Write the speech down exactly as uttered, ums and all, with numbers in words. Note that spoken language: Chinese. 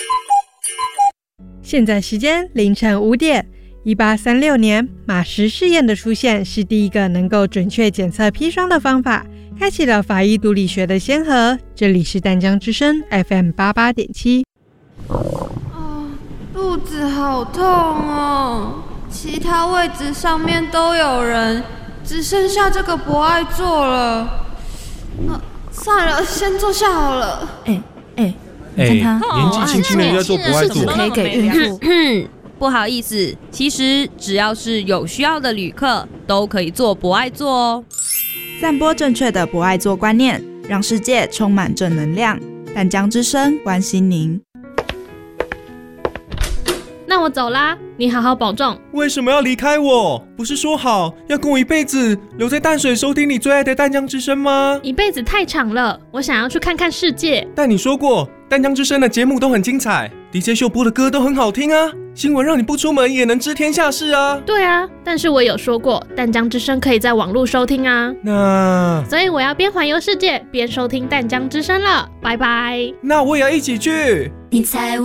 现在时间凌晨五点。一八三六年，马氏试验的出现是第一个能够准确检测砒霜的方法，开启了法医毒理学的先河。这里是淡江之声 F M 八八点七。 哦，肚子好痛哦，其他位置上面都有人，只剩下这个不爱坐了。那、呃、算了，先坐下好了。 哎哎，你看他、 欸、年纪轻轻的要做不爱坐， 可以给孕妇。 不好意思，其实只要是有需要的旅客，都可以做不爱坐哦。 散播正确的不爱坐观念，让世界充满正能量。淡江之声关心您。 那我走啦，你好好保重。 为什么要离开我？不是说好要跟我一辈子留在淡水收听你最爱的淡江之声吗？ 一辈子太长了，我想要去看看世界。 但你说过淡江之声的节目都很精彩， D J 秀播的歌都很好听啊，新闻让你不出门也能知天下事啊。 对啊，但是我有说过淡江之声可以在网络收听啊。 那所以我要边环游世界边收听淡江之声了，拜拜。 那我也要一起去。 你猜